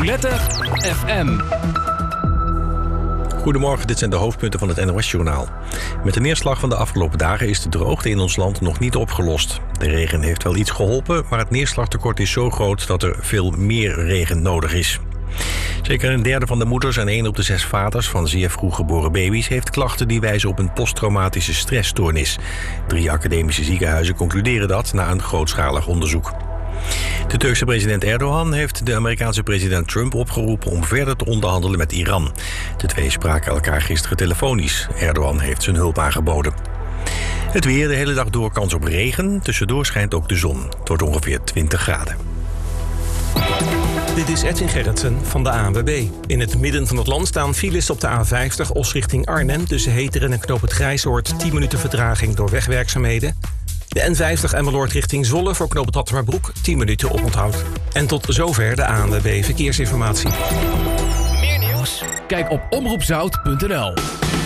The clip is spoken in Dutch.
Roulette FM. Goedemorgen, dit zijn de hoofdpunten van het NOS-journaal. Met de neerslag van de afgelopen dagen is de droogte in ons land nog niet opgelost. De regen heeft wel iets geholpen, maar het neerslagtekort is zo groot dat er veel meer regen nodig is. Zeker een derde van de moeders en 1 op de 6 vaders van zeer vroeg geboren baby's heeft klachten die wijzen op een posttraumatische stressstoornis. 3 academische ziekenhuizen concluderen dat na een grootschalig onderzoek. De Turkse president Erdogan heeft de Amerikaanse president Trump opgeroepen om verder te onderhandelen met Iran. De twee spraken elkaar gisteren telefonisch. Erdogan heeft zijn hulp aangeboden. Het weer, de hele dag door kans op regen. Tussendoor schijnt ook de zon. Het wordt ongeveer 20 graden. Dit is Edwin Gerritsen van de ANWB. In het midden van het land staan files op de A50 Os richting Arnhem. Tussen Heteren en Knoop het Grijsoord 10 minuten vertraging door wegwerkzaamheden. De N50 Emmeloord richting Zwolle voor Knoop het Hattemerbroek 10 minuten oponthoud. En tot zover de ANWB Verkeersinformatie. Meer nieuws? Kijk op omroepzout.nl.